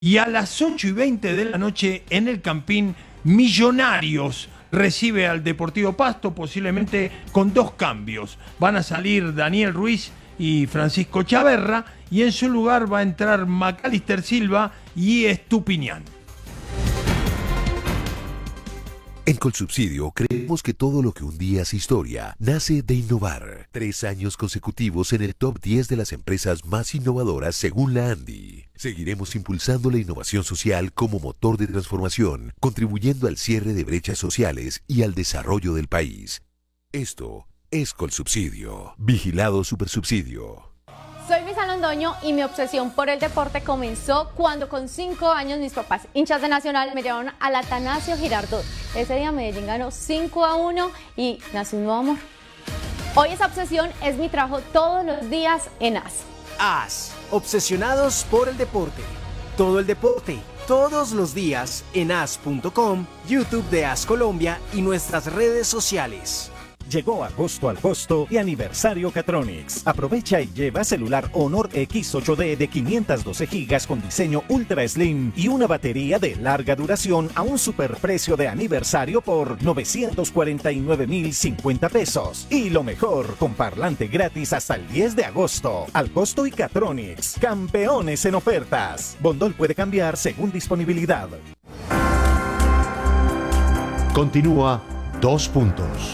Y a las 8:20 de la noche en el Campín, Millonarios recibe al Deportivo Pasto, posiblemente con 2 cambios. Van a salir Daniel Ruiz y Francisco Chaverra, y en su lugar va a entrar Macalister Silva y Estupiñán. En Colsubsidio creemos que todo lo que un día es historia nace de innovar. 3 años consecutivos en el top 10 de las empresas más innovadoras según la ANDI. Seguiremos impulsando la innovación social como motor de transformación, contribuyendo al cierre de brechas sociales y al desarrollo del país. Esto es Colsubsidio. Vigilado Supersubsidio. Soy Misa Londoño y mi obsesión por el deporte comenzó cuando con 5 años mis papás, hinchas de Nacional, me llevaron al Atanasio Girardot. Ese día Medellín ganó 5-1 y nació un nuevo amor. Hoy esa obsesión es mi trabajo todos los días en AS. AS, obsesionados por el deporte. Todo el deporte, todos los días en as.com, YouTube de AS Colombia y nuestras redes sociales. Llegó agosto al costo y aniversario Catronics. Aprovecha y lleva celular Honor X8D de 512 GB con diseño Ultra Slim y una batería de larga duración a un superprecio de aniversario por 949.050 pesos. Y lo mejor, con parlante gratis hasta el 10 de agosto. Al costo y Catronics, campeones en ofertas. Bondol puede cambiar según disponibilidad. Continúa 2 puntos.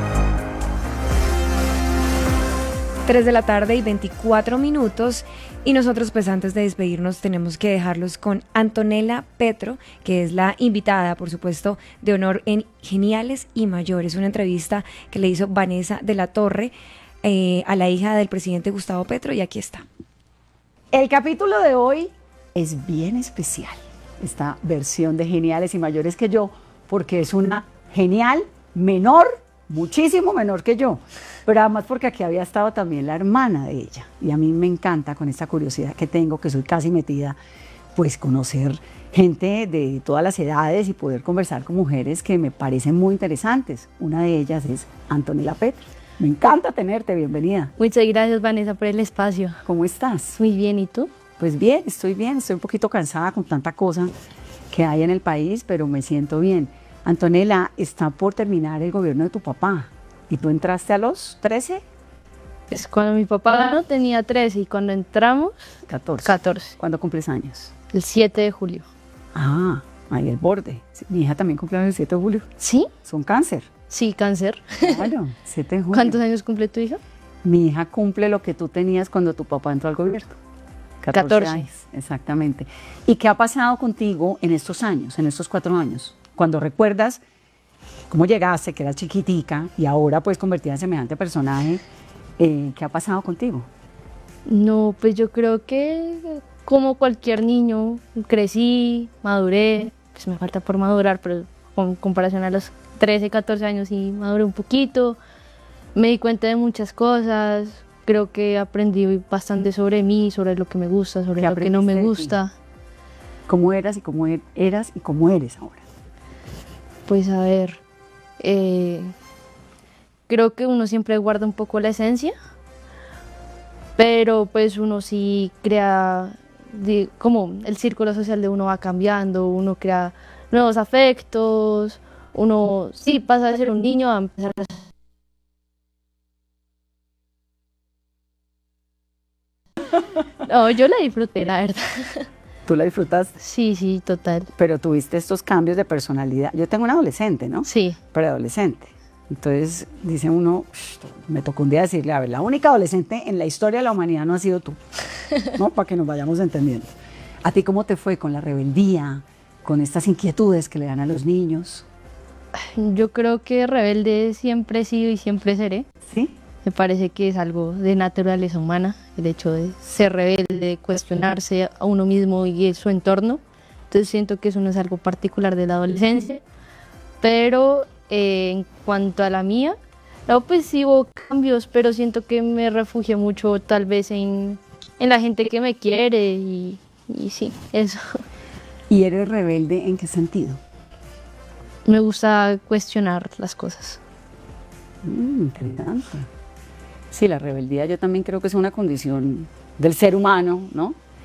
3 de la tarde y 24 minutos y nosotros pues antes de despedirnos tenemos que dejarlos con Antonella Petro, que es la invitada por supuesto de honor en Geniales y Mayores, una entrevista que le hizo Vanessa de la Torre a la hija del presidente Gustavo Petro, y aquí está. El capítulo de hoy es bien especial, esta versión de Geniales y Mayores que yo, porque es una genial menor, muchísimo menor que yo, pero además porque aquí había estado también la hermana de ella, y a mí me encanta, con esta curiosidad que tengo, que soy casi metida, pues conocer gente de todas las edades y poder conversar con mujeres que me parecen muy interesantes. Una de ellas es Antonella Petro. Me encanta tenerte, bienvenida. Muchas gracias, Vanessa, por el espacio. ¿Cómo estás? Muy bien, ¿y tú? Pues bien, estoy un poquito cansada con tanta cosa que hay en el país, pero me siento bien. Antonella, está por terminar el gobierno de tu papá, ¿y tú entraste a los 13? Pues cuando mi papá ganó tenía 13 y cuando entramos 14. ¿Cuándo cumples años? El 7 de julio. Ah, ahí el borde. Mi hija también cumple el 7 de julio. ¿Sí? Son cáncer. Sí, cáncer. Claro, 7 de julio. ¿Cuántos años cumple tu hija? Mi hija cumple lo que tú tenías cuando tu papá entró al gobierno. 14 años, exactamente. ¿Y qué ha pasado contigo en estos años, en estos 4 años? Cuando recuerdas cómo llegaste, que eras chiquitica, y ahora pues convertida en semejante personaje, ¿qué ha pasado contigo? No, pues yo creo que como cualquier niño, crecí, maduré, pues me falta por madurar, pero con comparación a los 13, 14 años sí maduré un poquito, me di cuenta de muchas cosas, creo que aprendí bastante sobre mí, sobre lo que me gusta, sobre lo que no me gusta. ¿Cómo eras y cómo eras y cómo eres ahora? Pues a ver, creo que uno siempre guarda un poco la esencia, pero pues uno sí crea, como el círculo social de uno va cambiando, uno crea nuevos afectos, uno sí pasa de ser un niño a empezar a... No, yo la disfruté, la verdad. ¿Tú la disfrutaste? Sí, sí, total. Pero tuviste estos cambios de personalidad. Yo tengo una adolescente, ¿no? Sí. Preadolescente. Entonces dice uno, me tocó un día decirle, a ver, la única adolescente en la historia de la humanidad no ha sido tú, ¿no? Para que nos vayamos entendiendo. ¿A ti cómo te fue con la rebeldía, con estas inquietudes que le dan a los niños? Yo creo que rebelde siempre he sido y siempre seré. ¿Sí? Me parece que es algo de naturaleza humana, el hecho de ser rebelde, de cuestionarse a uno mismo y su entorno. Entonces siento que eso no es algo particular de la adolescencia. Pero en cuanto a la mía, no, pues sí hubo cambios, pero siento que me refugié mucho tal vez en la gente que me quiere y sí, eso. ¿Y eres rebelde en qué sentido? Me gusta cuestionar las cosas. Interesante. Sí, la rebeldía yo también creo que es una condición del ser humano, ¿no?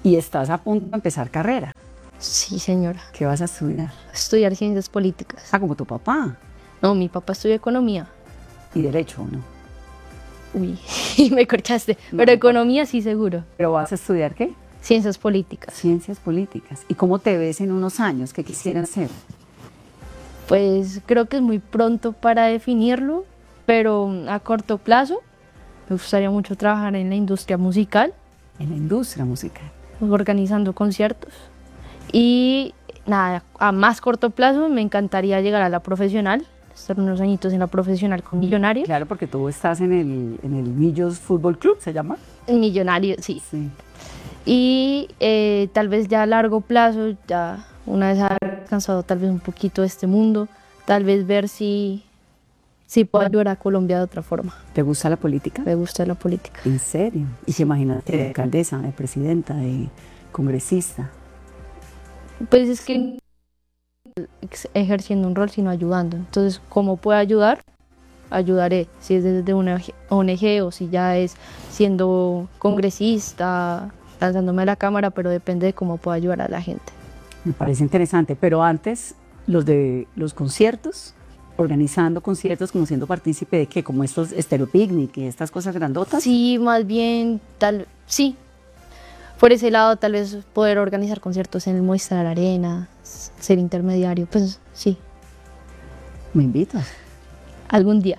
Y estás a punto de empezar carrera. Sí, señora. ¿Qué vas a estudiar? Estudiar ciencias políticas. Ah, como tu papá. No, mi papá estudió economía. ¿Y derecho o no? Uy, me corchaste. No, Pero no. economía sí, seguro. ¿Pero vas a estudiar qué? Ciencias políticas. Ciencias políticas. ¿Y cómo te ves en unos años? ¿Qué quisieras hacer? Pues creo que es muy pronto para definirlo, pero a corto plazo me gustaría mucho trabajar en la industria musical, En la industria musical. organizando conciertos. Y nada, a más corto plazo me encantaría llegar a la profesional, estar unos añitos en la profesional con Millonarios. Claro, porque tú estás en el Millos Fútbol Club, ¿se llama? Millonarios, sí. Sí. Y tal vez ya a largo plazo, ya una vez haber descansado tal vez un poquito de este mundo, tal vez ver si puedo ayudar a Colombia de otra forma. ¿Te gusta la política? Me gusta la política. ¿En serio? ¿Y se imagínate de alcaldesa, de presidenta, de congresista? Pues es que ejerciendo un rol, sino ayudando. Entonces, ¿cómo puedo ayudar? Ayudaré. Si es desde una ONG o si ya es siendo congresista, lanzándome a la cámara, pero depende de cómo puedo ayudar a la gente. Me parece interesante, pero antes los de los conciertos, organizando conciertos, como siendo partícipe de qué, como estos Estéreo Picnic y estas cosas grandotas. Sí, más bien, sí. Por ese lado, tal vez poder organizar conciertos en el Movistar Arena, ser intermediario, pues sí, ¿Me invitas? algún día.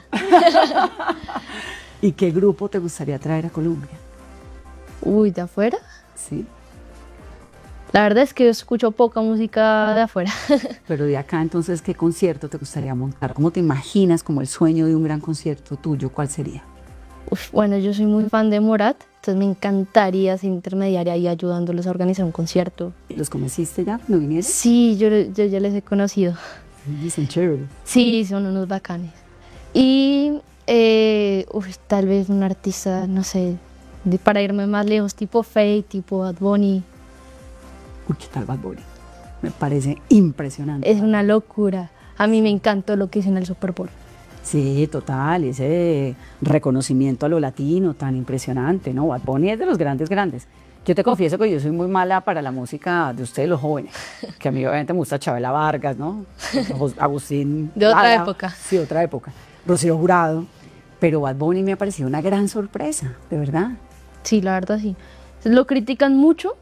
¿Y qué grupo te gustaría traer a Colombia? Uy, ¿de afuera? Sí, La verdad es que yo escucho poca música de afuera. pero de acá entonces, ¿qué concierto te gustaría montar? ¿Cómo te imaginas como el sueño de un gran concierto tuyo? ¿Cuál sería? Uf, bueno, yo soy muy fan de Morat, entonces me encantaría ser intermediaria y ayudándolos a organizar un concierto. ¿Los conociste ya? ¿No vinieron? Sí, yo ya les he conocido. Dicen chévere. Sí, son unos bacanes. Y tal vez un artista, no sé, para irme más lejos, tipo Faye, tipo Bad Bunny. Uy, ¿qué tal Bad Bunny? Me parece impresionante. Es una locura. A mí me encantó lo que hizo en el Super Bowl. Sí, total, ese reconocimiento a lo latino tan impresionante, ¿no? Bad Bunny es de los grandes, grandes. Yo te confieso que yo soy muy mala para la música de ustedes los jóvenes, que a mí obviamente me gusta Chabela Vargas, ¿no? Agustín De otra Lara, época. Sí, otra época. Rocío Jurado, pero Bad Bunny me ha parecido una gran sorpresa, de verdad. Sí, la verdad sí. Lo critican mucho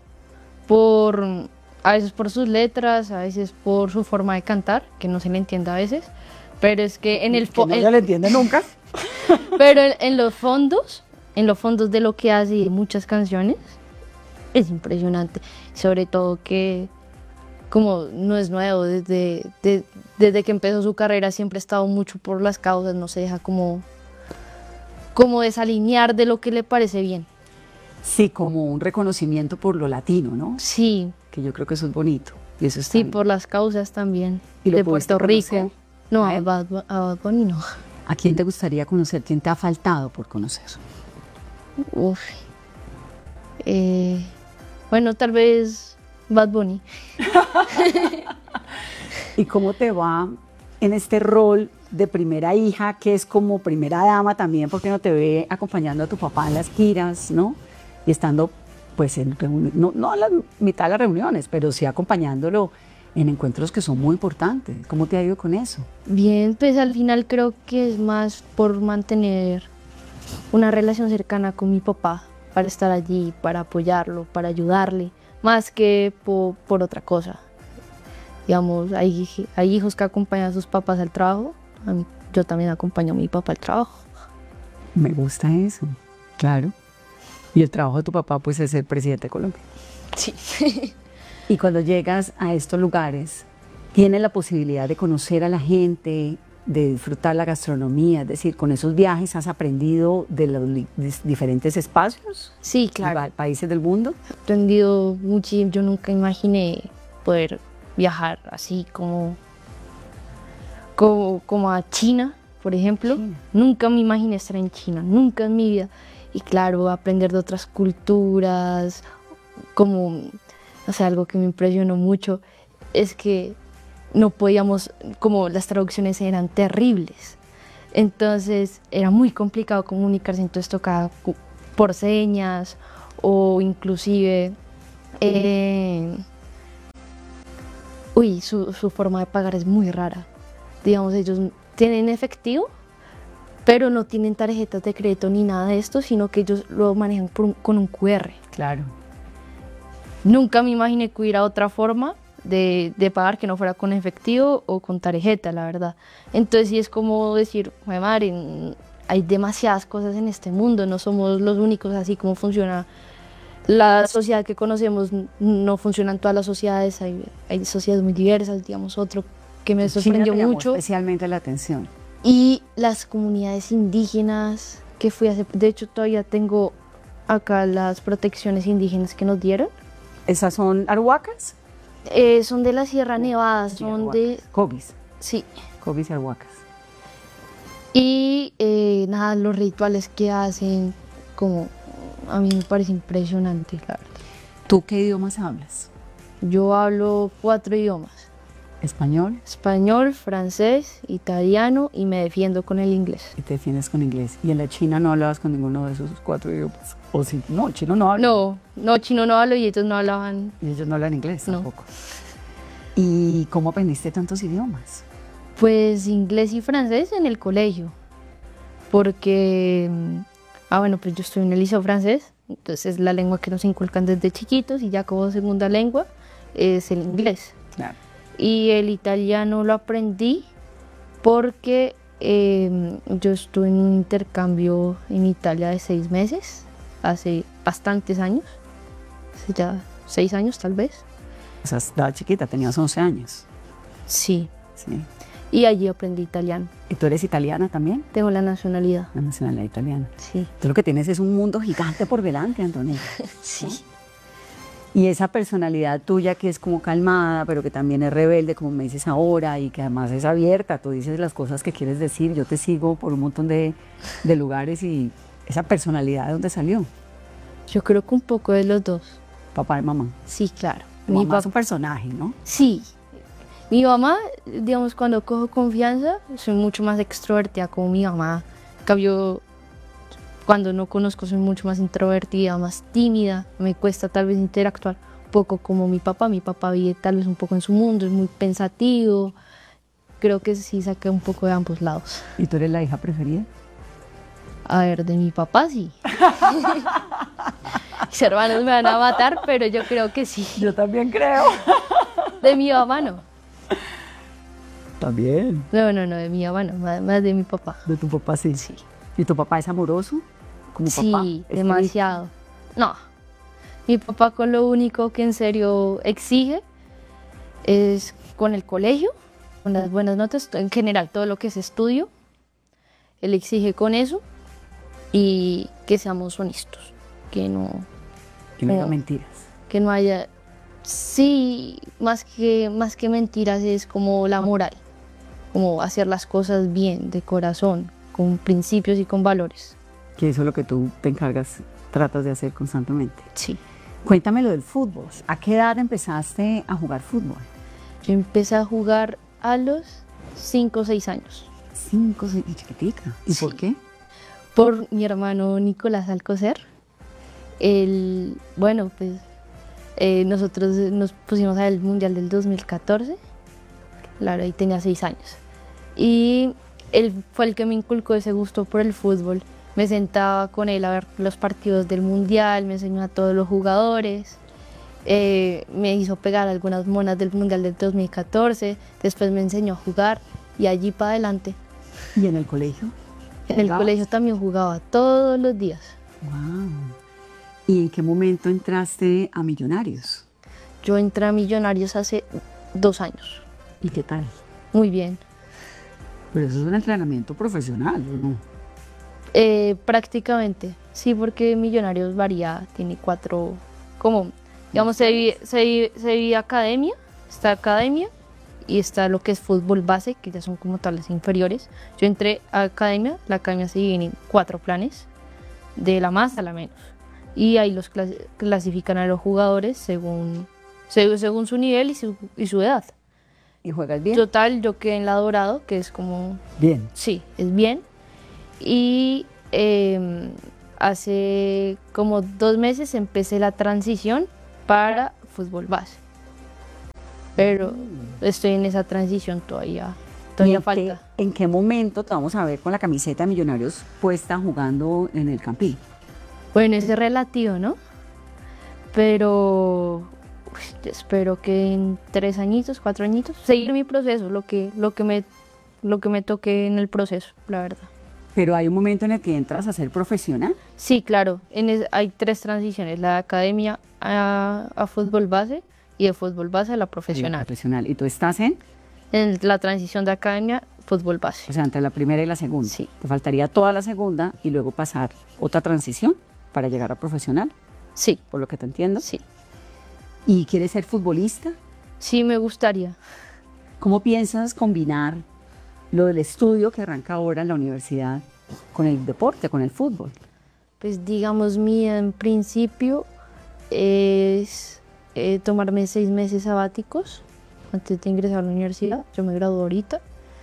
a veces por sus letras, a veces por su forma de cantar, que no se le entiende a veces, pero es que en el Que no se le entiende nunca. pero en los fondos de lo que hace y de muchas canciones, es impresionante. Sobre todo que como no es nuevo, desde que empezó su carrera siempre ha estado mucho por las causas, no se deja como desalinear de lo que le parece bien. Sí, como un reconocimiento por lo latino, ¿no? Sí, Que yo creo que eso es bonito. Y eso está sí, bien. por las causas también. ¿Y lo De pudiste Puerto Rico. conocer? No, ¿A a él? Bad Bunny no. ¿A quién te gustaría conocer? ¿Quién te ha faltado por conocer? Uf. Bueno, tal vez Bad Bunny. ¿Y cómo te va en este rol de primera hija, que es como primera dama también, porque no te ve acompañando a tu papá en las giras, ¿no? Y estando, pues, no a la mitad de las reuniones, pero sí acompañándolo en encuentros que son muy importantes. ¿Cómo te ha ido con eso? Bien, pues al final creo que es más por mantener una relación cercana con mi papá, para estar allí, para apoyarlo, para ayudarle, más que por otra cosa. Digamos, hay hijos que acompañan a sus papás al trabajo, yo también acompaño a mi papá al trabajo. Me gusta eso, claro. Y el trabajo de tu papá, pues, es ser presidente de Colombia. Sí. Y cuando llegas a estos lugares, tienes la posibilidad de conocer a la gente, de disfrutar la gastronomía, es decir, con esos viajes has aprendido de los diferentes espacios, Sí, claro. países del mundo. He aprendido muchísimo, yo nunca imaginé poder viajar así como a China, por ejemplo. China. Nunca me imaginé estar en China, nunca en mi vida. Y claro, aprender de otras culturas, algo que me impresionó mucho es que no podíamos, como las traducciones eran terribles. Entonces era muy complicado comunicarse, entonces tocaba por señas o inclusive Su forma de pagar es muy rara. Digamos, ellos tienen efectivo, pero no tienen tarjetas de crédito ni nada de esto, sino que ellos lo manejan con un QR. Claro. Nunca me imaginé que hubiera otra forma de pagar que no fuera con efectivo o con tarjeta, la verdad. Entonces sí es como decir, madre, hay demasiadas cosas en este mundo, no somos los únicos, así como funciona la sociedad que conocemos, no funcionan todas las sociedades, hay sociedades muy diversas, digamos, otro que me sorprendió mucho. Especialmente la atención. Y las comunidades indígenas que fui hace, de hecho todavía tengo acá las protecciones indígenas que nos dieron. ¿Esas son arhuacas? Son de la Sierra Nevada, son de... Cobis. Sí. Cobis y arhuacas. Y nada, los rituales que hacen, como a mí me parece impresionante, la verdad. ¿Tú qué idiomas hablas? Yo hablo 4 idiomas. ¿Español? Español, francés, italiano y me defiendo con el inglés. Y te defiendes con inglés. ¿Y en la China no hablabas con ninguno de esos 4 idiomas? ¿O sí? No, chino no hablo. No, chino no hablo y ellos no hablaban. Y ellos no hablan inglés No. tampoco. ¿Y cómo aprendiste tantos idiomas? Pues inglés y francés en el colegio. Porque, bueno, pues yo estoy en el liceo francés, entonces es la lengua que nos inculcan desde chiquitos y ya como segunda lengua es el inglés. Claro. Y el italiano lo aprendí porque yo estuve en un intercambio en Italia de 6 meses, hace bastantes años, hace ya 6 años tal vez. O sea, estaba chiquita, tenías 11 años. Sí. Sí. Y allí aprendí italiano. ¿Y tú eres italiana también? Tengo la nacionalidad. La nacionalidad italiana. Sí. Tú lo que tienes es un mundo gigante por delante, Antonella. Sí. ¿No? Y esa personalidad tuya que es como calmada, pero que también es rebelde, como me dices ahora, y que además es abierta, tú dices las cosas que quieres decir, yo te sigo por un montón de lugares, y esa personalidad, ¿de dónde salió? Yo creo que un poco de los dos. Papá y mamá. Sí, claro. Tu mamá es un personaje, ¿no? Sí. Mi mamá, digamos, cuando cojo confianza, soy mucho más extrovertida como mi mamá. En cambio, cuando no conozco soy mucho más introvertida, más tímida, me cuesta tal vez interactuar un poco como mi papá. Mi papá vive tal vez un poco en su mundo, es muy pensativo. Creo que sí saqué un poco de ambos lados. ¿Y tú eres la hija preferida? A ver, de mi papá sí. Mis hermanos me van a matar, pero yo creo que sí. Yo también creo. De mi mamá no. También. No, de mi mamá no, más de mi papá. De tu papá sí. Sí. ¿Y tu papá es amoroso? ¿Como papá? Sí, demasiado. No, mi papá con lo único que en serio exige es con el colegio, con las buenas notas, en general todo lo que es estudio, él exige con eso y que seamos honestos, que no haya mentiras. Que no haya, sí, más que mentiras es como la moral, como hacer las cosas bien, de corazón, con principios y con valores. Que eso es lo que tú te encargas, tratas de hacer constantemente. Sí. Cuéntame lo del fútbol. ¿A qué edad empezaste a jugar fútbol? Yo empecé a jugar a los 5 o 6 años. 5 o 6, chiquitica. ¿Y Sí. por qué? Por mi hermano Nicolás Alcocer. Él, bueno, pues nosotros nos pusimos al Mundial del 2014. Claro, ahí tenía 6 años. Y él fue el que me inculcó ese gusto por el fútbol. Me sentaba con él a ver los partidos del Mundial, me enseñó a todos los jugadores. Me hizo pegar algunas monas del Mundial del 2014. Después me enseñó a jugar y allí para adelante. ¿Y en el colegio? En el colegio también jugaba todos los días. Wow. ¿Y en qué momento entraste a Millonarios? Yo entré a Millonarios hace 2 años. ¿Y qué tal? Muy bien. Pero eso es un entrenamiento profesional, ¿no? Prácticamente, sí, porque Millonarios varía, tiene 4, como, digamos, se divide academia, está academia y está lo que es fútbol base, que ya son como tales inferiores. Yo entré a academia, la academia se divide en 4 planes, de la más a la menos, y ahí los clasifican a los jugadores según su nivel y su edad. ¿Y juegas bien? Total, yo quedé en la Dorado, que es como... Bien. Sí, es bien. Y hace como 2 meses empecé la transición para fútbol base. Pero estoy en esa transición todavía falta. ¿En qué momento te vamos a ver con la camiseta de Millonarios puesta jugando en el Campín? Bueno, es relativo, ¿no? Pero espero que en 3 añitos, 4 añitos, seguir mi proceso, lo que me toque en el proceso, la verdad. Pero hay un momento en el que entras a ser profesional. Sí, claro, hay 3 transiciones, la de academia a fútbol base y de fútbol base a la profesional. ¿Y tú estás en? En la transición de academia, fútbol base. O sea, entre la primera y la segunda. Sí. Te faltaría toda la segunda y luego pasar otra transición para llegar a profesional. Sí. Por lo que te entiendo. Sí. ¿Y quieres ser futbolista? Sí, me gustaría. ¿Cómo piensas combinar lo del estudio que arranca ahora en la universidad con el deporte, con el fútbol? Pues digamos, en principio es tomarme 6 meses sabáticos antes de ingresar a la universidad. Yo me gradúo ahorita.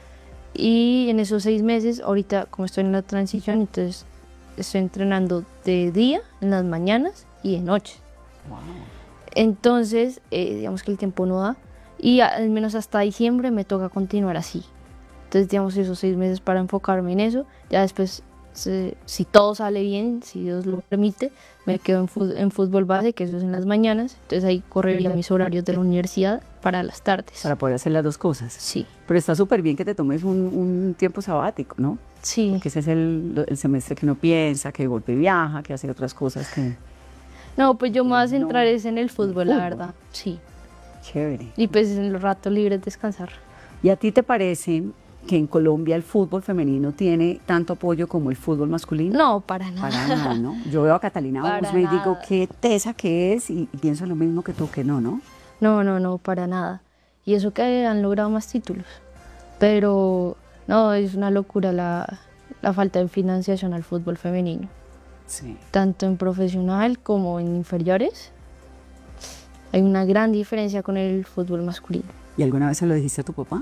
Y en esos 6 meses, ahorita como estoy en la transición, entonces estoy entrenando de día, en las mañanas y de noche. Wow. Entonces, digamos que el tiempo no da. Y al menos hasta diciembre me toca continuar así. Entonces, digamos, esos 6 meses para enfocarme en eso. Ya después, si todo sale bien, si Dios lo permite, me quedo en fútbol base, que eso es en las mañanas. Entonces ahí correría mis horarios de la universidad para las tardes. Para poder hacer las dos cosas. Sí. Pero está súper bien que te tomes un tiempo sabático, ¿no? Sí. Porque ese es el semestre que uno piensa, que de golpe viaja, que hace otras cosas que... No, pues yo me voy a centrar es en el fútbol, la verdad. Sí. Chévere. Y pues en los ratos libres descansar. ¿Y a ti te parece que en Colombia el fútbol femenino tiene tanto apoyo como el fútbol masculino? No, para nada. Para nada, ¿no? Yo veo a Catalina Usme y digo, qué tesa que es, y pienso lo mismo que tú, que no, ¿no? No, para nada. Y eso que han logrado más títulos. Pero no, es una locura la falta de financiación al fútbol femenino. Sí. Tanto en profesional como en inferiores. Hay una gran diferencia con el fútbol masculino. ¿Y alguna vez se lo dijiste a tu papá?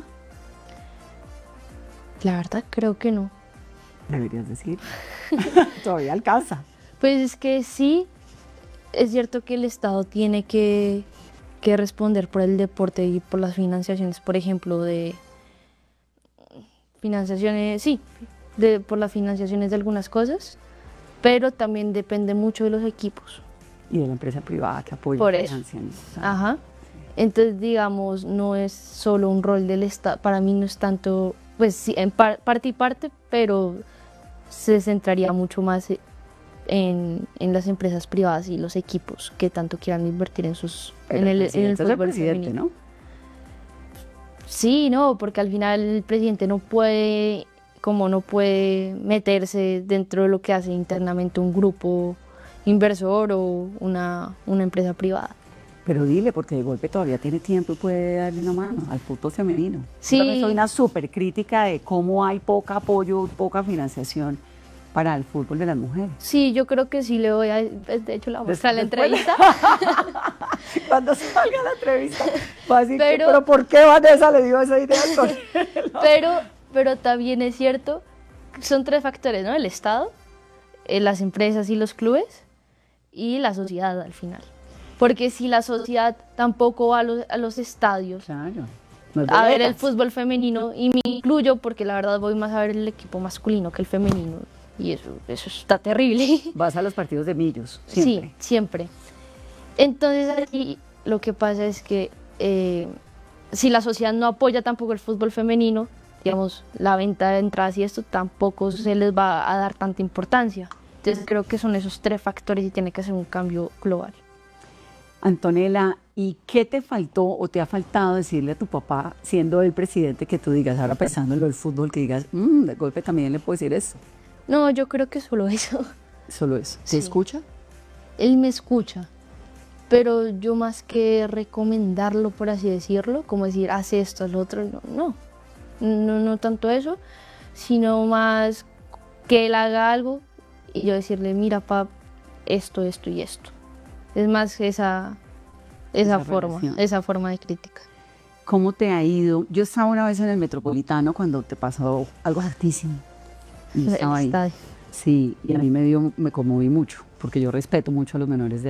La verdad creo que no. Deberías decir. Todavía alcanza. Pues es que sí, es cierto que el Estado tiene que responder por el deporte y por las financiaciones, por ejemplo, de financiaciones, sí, por las financiaciones de algunas cosas, pero también depende mucho de los equipos. Y de la empresa privada que apoya. Por eso. Ajá. Entonces, digamos, no es solo un rol del Estado, para mí no es tanto, pues sí, en parte y parte, pero se centraría mucho más en las empresas privadas y los equipos que tanto quieran invertir en el fútbol femenino. ¿No? Sí, no, porque al final el presidente no puede meterse dentro de lo que hace internamente un grupo inversor o una empresa privada. Pero dile, porque de golpe todavía tiene tiempo y puede darle una mano al fútbol femenino. Sí. Yo también soy una súper crítica de cómo hay poco apoyo, poca financiación para el fútbol de las mujeres. Sí, yo creo que sí le voy a... De hecho, la voy a mostrar la entrevista. Cuando salga la entrevista, va a decir, pero ¿por qué Vanessa le dio esa idea? Pero también es cierto, son 3 factores, ¿no? El Estado, las empresas y los clubes y la sociedad al final. Porque si la sociedad tampoco va a los estadios, claro, a ver el fútbol femenino, y me incluyo porque la verdad voy más a ver el equipo masculino que el femenino, y eso está terrible. Vas a los partidos de Millos, siempre. Sí, siempre. Entonces aquí lo que pasa es que si la sociedad no apoya tampoco el fútbol femenino, digamos, la venta de entradas y esto tampoco se les va a dar tanta importancia. Entonces creo que son esos 3 factores y tiene que ser un cambio global. Antonella, ¿y qué te faltó o te ha faltado decirle a tu papá, siendo el presidente, que tú digas, ahora pensando en lo del fútbol, que digas, de golpe también le puedo decir eso? No, yo creo que solo eso. ¿Solo eso? ¿Se Sí. escucha? Él me escucha, pero yo más que recomendarlo, por así decirlo, como decir, haz esto, haz lo otro, no tanto eso, sino más que él haga algo y yo decirle, mira, papá, esto y esto. Es más esa forma de crítica. ¿Cómo te ha ido? Yo estaba una vez en el Metropolitano cuando te pasó algo hartísimo. Y estaba ahí. Sí, y a mí me conmoví mucho, porque yo respeto mucho a los menores de edad.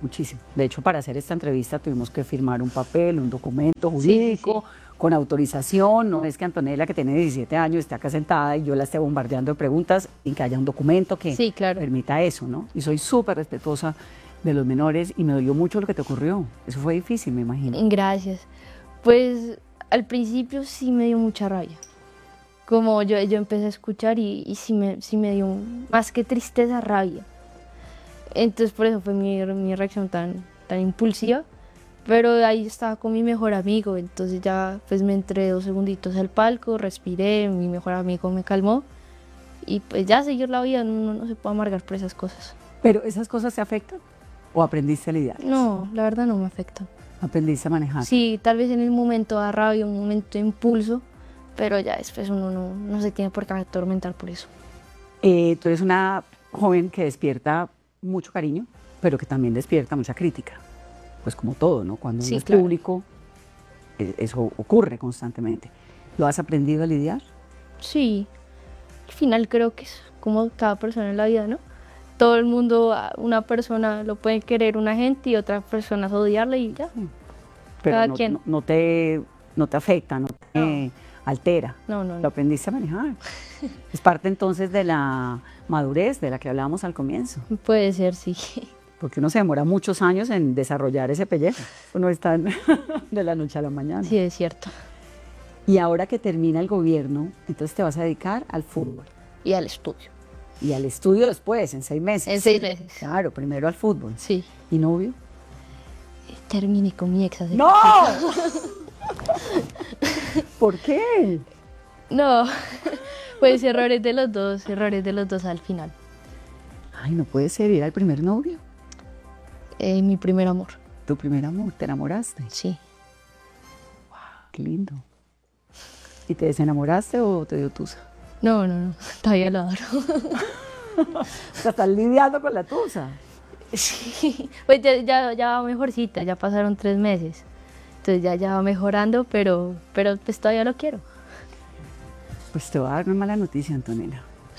muchísimo. De hecho, para hacer esta entrevista tuvimos que firmar un papel, un documento jurídico, con autorización. No es que Antonella, que tiene 17 años, esté acá sentada y yo la esté bombardeando de preguntas, y que haya un documento que permita eso, ¿no? Y soy súper respetuosa de los menores y me dolió mucho lo que te ocurrió. Eso fue difícil, me imagino. Gracias. Pues al principio sí me dio mucha rabia. Como yo empecé a escuchar y sí me dio más que tristeza, rabia. Entonces por eso fue mi reacción tan impulsiva. Pero ahí estaba con mi mejor amigo, entonces ya pues me entré 2 segunditos al palco, respiré, mi mejor amigo me calmó y pues ya seguir la vida, no se puede amargar por esas cosas. ¿Pero esas cosas te afectan o aprendiste a lidiar? No, la verdad no me afectan. ¿Aprendiste a manejar? Sí, tal vez en el momento da rabia, un momento de impulso, pero ya después uno no se tiene por qué atormentar por eso. Tú eres una joven que despierta mucho cariño, pero que también despierta mucha crítica. Pues como todo, ¿no? Cuando uno es público, eso ocurre constantemente. ¿Lo has aprendido a lidiar? Sí, al final creo que es como cada persona en la vida, ¿no? Todo el mundo, una persona lo puede querer una gente y otra persona odiarla y ya. Pero cada no, quien. No te afecta, no te altera. No. Lo aprendiste a manejar. Es parte entonces de la madurez de la que hablábamos al comienzo. Puede ser, sí. Porque uno se demora muchos años en desarrollar ese pellejo. Uno está de la noche a la mañana. Sí, es cierto. Y ahora que termina el gobierno, entonces te vas a dedicar al fútbol. Y al estudio. Y al estudio después, en 6 meses. En 6 meses. Claro, primero al fútbol. Sí. ¿Y novio? Terminé con mi ex hace ¡No! ¿Por qué? No, pues errores de los dos al final. Ay, no puede ser, ¿era el primer novio? Mi primer amor. ¿Tu primer amor? ¿Te enamoraste? Sí. Wow, qué lindo. ¿Y te desenamoraste o te dio tusa? No, todavía lo adoro. O sea, estás lidiando con la tusa. Sí, pues ya va mejorcita, ya pasaron 3 meses. Entonces ya va mejorando, pero pues todavía lo quiero. Pues te voy a dar una mala noticia, Antonella.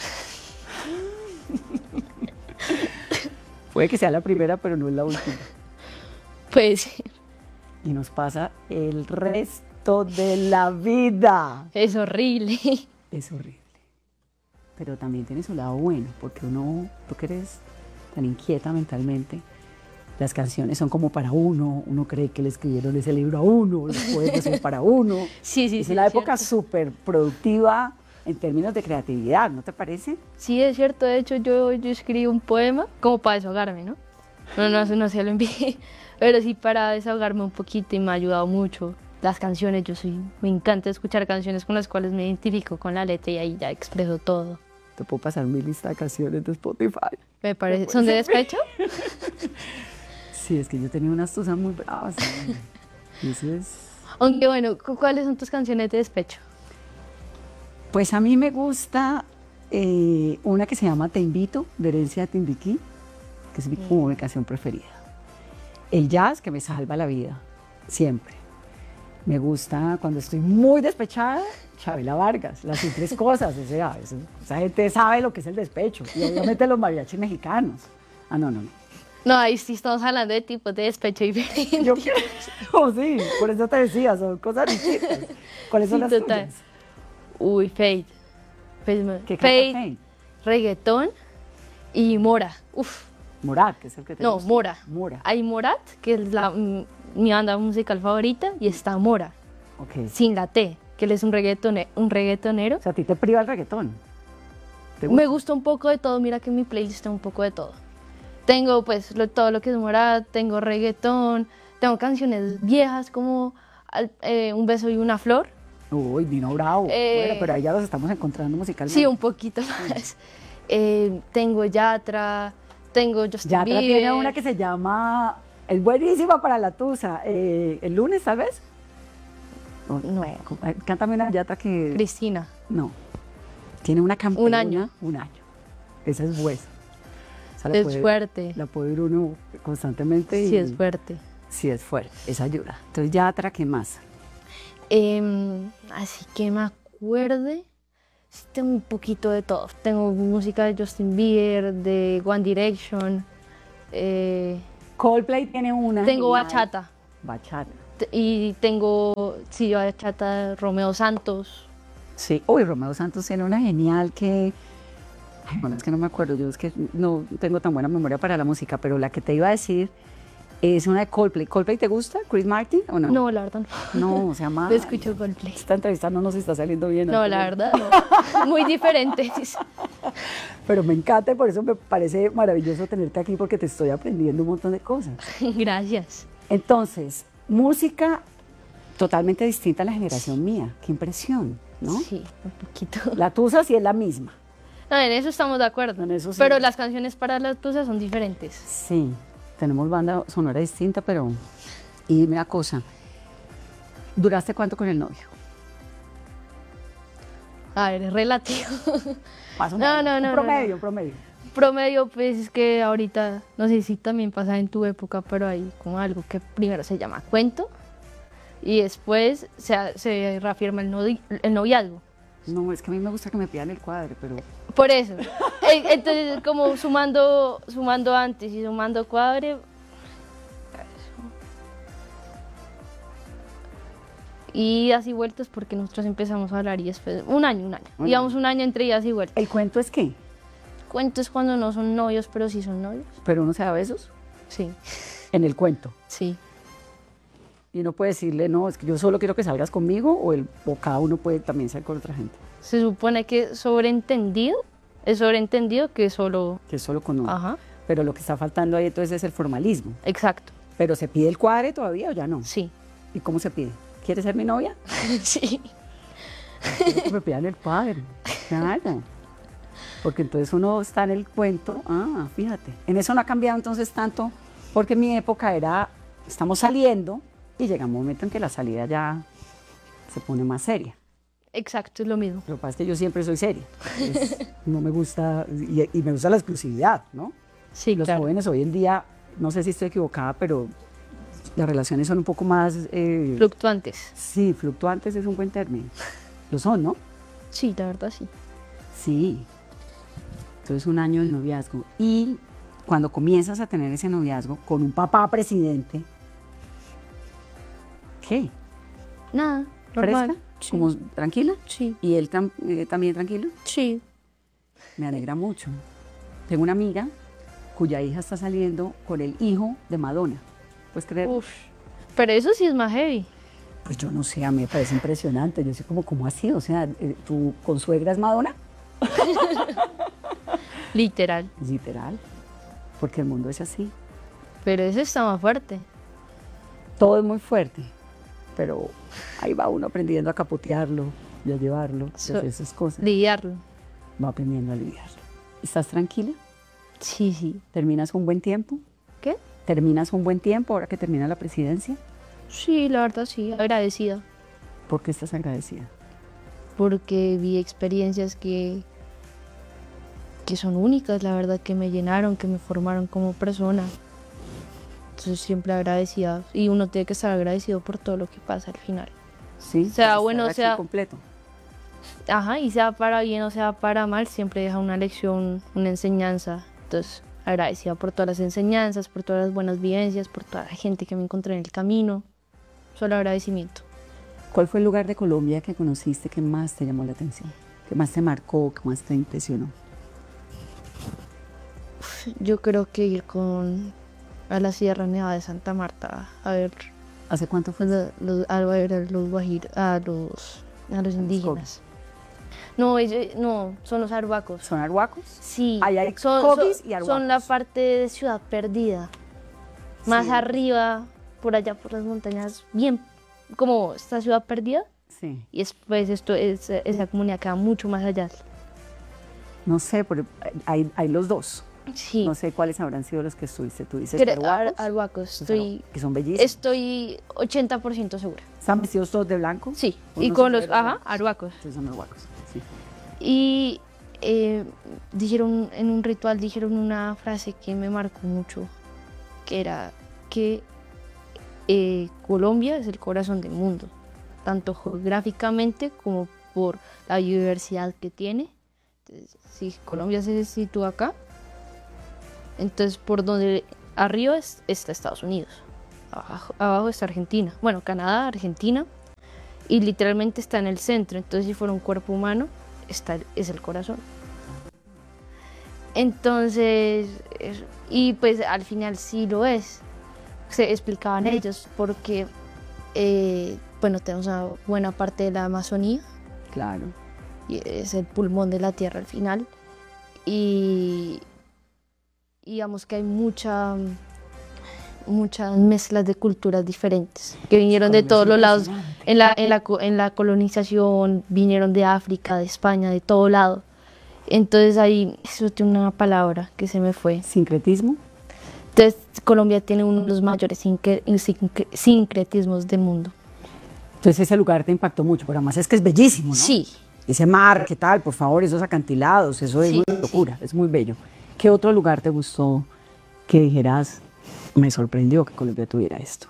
Puede que sea la primera, pero no es la última. Pues. Y nos pasa el resto de la vida. Es horrible. Es horrible. Pero también tiene su lado bueno, porque tú que eres tan inquieta mentalmente, las canciones son como para uno cree que le escribieron ese libro a uno, los poemas son para uno. Sí, es una época súper productiva en términos de creatividad, ¿no te parece? Sí, es cierto. De hecho, yo escribí un poema como para desahogarme, ¿no? No se lo envié, pero sí para desahogarme un poquito y me ha ayudado mucho. Las canciones, me encanta escuchar canciones con las cuales me identifico con la letra y ahí ya expreso todo. Te puedo pasar mi lista de canciones de Spotify. Me parece. ¿Son de despecho? Sí, es que yo tenía unas tusas muy bravas. Eso es. Aunque bueno, ¿cuáles son tus canciones de despecho? Pues a mí me gusta una que se llama Te Invito, de Herencia Timbiquí, que es como mi canción preferida. El jazz, que me salva la vida, siempre. Me gusta cuando estoy muy despechada, Chabela Vargas, Las 3 cosas. Esa gente sabe lo que es el despecho. Y obviamente los mariachis mexicanos. No. No, ahí sí estamos hablando de tipos de despecho diferentes. Yo creo, sí, por eso te decía, son cosas distintas. ¿Cuáles son las tuyas? Uy, Fade. ¿Qué canta Fade, reggaetón y Mora. Uf. Morat, que es el que te gusta. Mora. Mora. Hay Morat, que es mi banda musical favorita, y está Mora. Okay. Sin la T, que él es un reggaetonero. O sea, a ti te priva el reggaetón. Me gusta un poco de todo, mira que en mi playlist tengo un poco de todo. Tengo pues todo lo que es Morat, tengo reggaetón, tengo canciones viejas como Un beso y una flor. Uy, Dino Bravo. Bueno, pero ahí ya los estamos encontrando musicalmente. Sí, un poquito más. Tengo Yatra, tengo Justin Yatra Bieber. tiene una que se llama, es buenísima para la tusa, El lunes, tal vez. No. Cántame una Yatra que... Cristina. No. Tiene una campaña. Un año. Esa es hueso. Es fuerte. La puede ir uno constantemente. Sí, es fuerte. Sí, es fuerte. Esa ayuda. Entonces, Yatra, ¿qué más? Así que me acuerde, sí, tengo un poquito de todo. Tengo música de Justin Bieber, de One Direction, Coldplay tiene una. Tengo genial. bachata. Bachata. Y tengo, sí, bachata, Romeo Santos. Sí. Uy, Romeo Santos tiene una genial que... Ay, bueno, es que no me acuerdo, yo es que no tengo tan buena memoria para la música, pero la que te iba a decir es una de Coldplay. ¿Coldplay te gusta? ¿Chris Martin o no? No, la verdad no. No, o sea, más. No escucho Coldplay. Esta entrevista no nos está saliendo bien. No, la verdad no. Muy diferente. Pero me encanta y por eso me parece maravilloso tenerte aquí porque te estoy aprendiendo un montón de cosas. Gracias. Entonces, música totalmente distinta a la generación mía. Qué impresión, ¿no? Sí, un poquito. La tusa sí es la misma. No, en eso estamos de acuerdo. En eso sí. Pero las canciones para las tusas son diferentes. Sí, tenemos banda sonora distinta, pero... Y dime una cosa, ¿duraste cuánto con el novio? A ver, es relativo. Más o No, menos. no, no, Un promedio, no. un promedio. Promedio, pues es que ahorita, no sé si también pasa en tu época, pero hay como algo que primero se llama cuento y después se reafirma el noviazgo. No, es que a mí me gusta que me pidan el cuadre, pero... Por eso. Entonces, como sumando antes y sumando cuadre. Y idas y vueltas porque nosotros empezamos a hablar y después, un año. Íbamos un año entre idas y vueltas. ¿El cuento es qué? Cuento es cuando no son novios, pero sí son novios. ¿Pero uno se da besos? Sí, En el cuento. sí. Y uno puede decirle, no, es que yo solo quiero que salgas conmigo, o cada uno puede también salir con otra gente. Se supone que es sobreentendido que solo... Que es solo con uno. Ajá, Pero lo que está faltando ahí entonces es el formalismo. exacto, ¿Pero se pide el cuadre todavía o ya no? sí. ¿Y cómo se pide? ¿Quieres ser mi novia? Sí. Quiero que me pidan el cuadre. Claro. Porque entonces uno está en el cuento. Ah, fíjate. En eso no ha cambiado entonces tanto, porque en mi época era, estamos saliendo y llega un momento en que la salida ya se pone más seria. Exacto, es lo mismo. Lo que pasa es que yo siempre soy seria. No me gusta, y me gusta la exclusividad, ¿no? Sí, Los claro. jóvenes hoy en día, no sé si estoy equivocada, pero las relaciones son un poco más... Fluctuantes. sí, fluctuantes es un buen término. Lo son, ¿no? Sí, la verdad sí. Sí. Entonces un año de noviazgo. Y cuando comienzas a tener ese noviazgo con un papá presidente, ¿qué? Nada, normal. ¿Fresca? Sí. ¿Como tranquila? Sí, ¿Y él también tranquilo? sí. Me alegra mucho. Tengo una amiga cuya hija está saliendo con el hijo de Madonna. ¿Puedes creer? Uf. Pero eso sí es más heavy. Pues yo no sé, a mí me parece impresionante. Yo sé ¿cómo así? O sea, ¿tu consuegra es Madonna? Literal. Literal. Porque el mundo es así. Pero eso está más fuerte. Todo es muy fuerte, pero ahí va uno aprendiendo a capotearlo y a llevarlo, y a hacer esas cosas. Lidiarlo. Va aprendiendo a lidiarlo. ¿Estás tranquila? Sí, sí. ¿Terminas un buen tiempo? ¿Qué? ¿Terminas un buen tiempo ahora que termina la presidencia? Sí, la verdad sí, agradecida. ¿Por qué estás agradecida? Porque vi experiencias que son únicas, la verdad, que me llenaron, que me formaron como persona. Entonces siempre agradecida. Y uno tiene que estar agradecido por todo lo que pasa al final. Sí. sea, por bueno, estar aquí sea- completo. Ajá, y sea para bien o sea para mal, siempre deja una lección, una enseñanza. Entonces, agradecida por todas las enseñanzas, por todas las buenas vivencias, por toda la gente que me encontré en el camino. Solo agradecimiento. ¿Cuál fue el lugar de Colombia que conociste que más te llamó la atención? ¿Que más te marcó, que más te impresionó? Yo creo que ir a la Sierra Nevada de Santa Marta a ver ¿Hace cuánto fue? a ver a los a los indígenas. No, no, son los arhuacos. ¿Son arhuacos? Sí, Ahí hay son coquis y arhuacos. la parte de Ciudad Perdida. Más Sí. arriba, por allá por las montañas, bien como esta Ciudad Perdida. Sí. Y después esa comunidad queda mucho más allá. No sé, pero hay los dos. Sí, No sé cuáles habrán sido los que estuviste. Tú dices arhuacos, arhuacos. los que son bellísimos. Estoy 80% segura. ¿Están vestidos todos de blanco? Sí, Unos y con los, sombreros ajá, blancos. arhuacos. Entonces son arhuacos, sí. Y dijeron, en un ritual dijeron una frase que me marcó mucho, que era que Colombia es el corazón del mundo, tanto geográficamente como por la biodiversidad que tiene. Entonces, si Colombia se sitúa acá, entonces por donde arriba está Estados Unidos, abajo está Argentina, bueno, Canadá, Argentina, y literalmente está en el centro. Entonces, si fuera un cuerpo humano, es el corazón. Entonces, y pues al final sí lo es. Se explicaban ellos porque, bueno, tenemos una buena parte de la Amazonía. Claro. Y es el pulmón de la tierra al final. Y digamos que hay muchas mezclas de culturas diferentes que vinieron de todos los lados. En la colonización vinieron de África, de España, de todo lado. Entonces ahí, eso tiene una palabra que se me fue. ¿Sincretismo? Entonces Colombia tiene uno de los mayores sincretismos del mundo. Entonces ese lugar te impactó mucho, pero además es que es bellísimo, ¿no? Sí. Ese mar, ¿qué tal? Por favor, esos acantilados, eso es una locura, es muy bello. ¿Qué otro lugar te gustó que dijeras, me sorprendió que Colombia tuviera esto?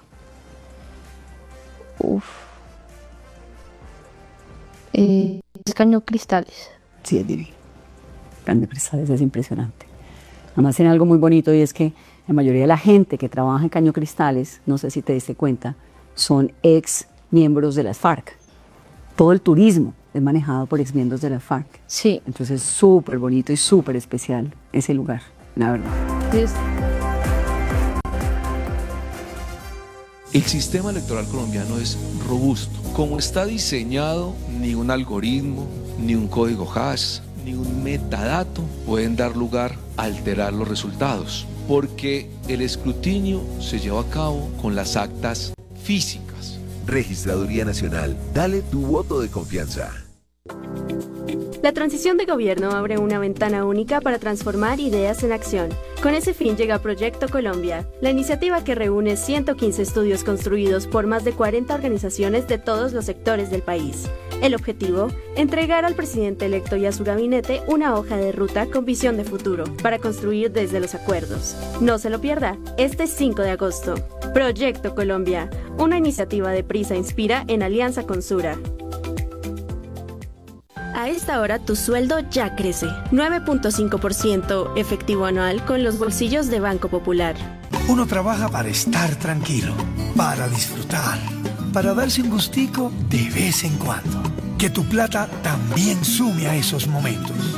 Caño Cristales. Sí, es divino. Caño Cristales es impresionante. Además tiene algo muy bonito y es que la mayoría de la gente que trabaja en Caño Cristales, no sé si te diste cuenta, son ex miembros de las FARC. Todo el turismo es manejado por ex miembros de las FARC. Sí. Entonces es súper bonito y súper especial ese lugar, la verdad. El sistema electoral colombiano es robusto. Como está diseñado, ni un algoritmo, ni un código hash, ni un metadato pueden dar lugar a alterar los resultados, porque el escrutinio se lleva a cabo con las actas físicas. Registraduría Nacional, dale tu voto de confianza. La transición de gobierno abre una ventana única para transformar ideas en acción. Con ese fin llega Proyecto Colombia, la iniciativa que reúne 115 estudios construidos por más de 40 organizaciones de todos los sectores del país. El objetivo, entregar al presidente electo y a su gabinete una hoja de ruta con visión de futuro, para construir desde los acuerdos. No se lo pierda, este 5 de agosto. Proyecto Colombia, una iniciativa de Prisa Inspira en alianza con Sura. A esta hora tu sueldo ya crece, 9.5% efectivo anual con los bolsillos de Banco Popular. Uno trabaja para estar tranquilo, para disfrutar, para darse un gustico de vez en cuando. Que tu plata también sume a esos momentos.